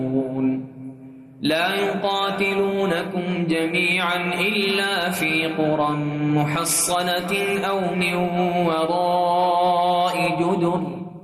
لا يقاتلونكم جميعا إلا في قرى محصنة أو من وراء